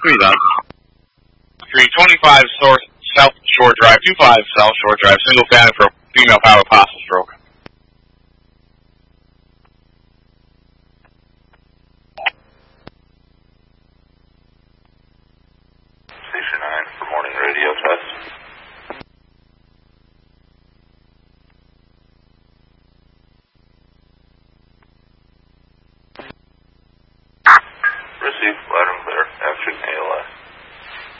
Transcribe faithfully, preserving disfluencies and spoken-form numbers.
three then. three twenty-five South Shore Drive, two five South Shore Drive, single family for female power possible stroke. Station nine for morning radio test. Receive, ladder